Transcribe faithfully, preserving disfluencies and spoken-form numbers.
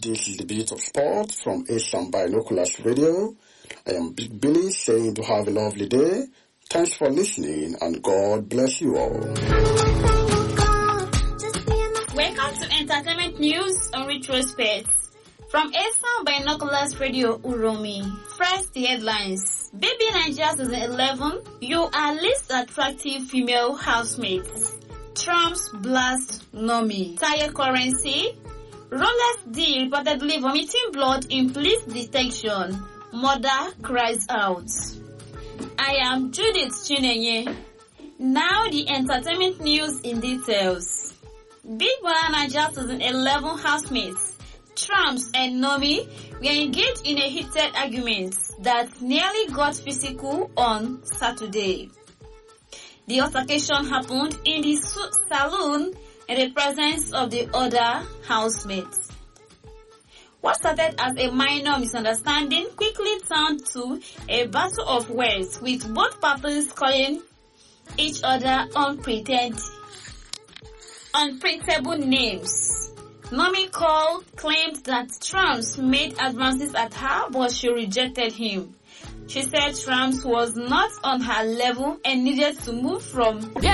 This is the Beat of Sport from Asian Binoculars Radio. I am Big Billy saying to have a lovely day. Thanks for listening and God bless you all. Welcome to Entertainment News on Retrospect from Asian Binoculars Radio Uromi. First, the headlines. Baby Nigeria season eleven, you are least attractive female housemates. Trump's blast Nomi. Tire currency. Rolex D reportedly vomiting blood in police detection. Mother cries out. I am Judith Chinenye. Now the entertainment news in details. Big Brother Nigeria season eleven housemates Trumps and Nomi were engaged in a heated argument that nearly got physical on Saturday. The altercation happened in the saloon in the presence of the other housemates. What started as a minor misunderstanding quickly turned to a battle of words, with both parties calling each other unpretend, unprintable names. Nomi called claimed that Trumps made advances at her, but she rejected him. She said Trumps was not on her level and needed to move from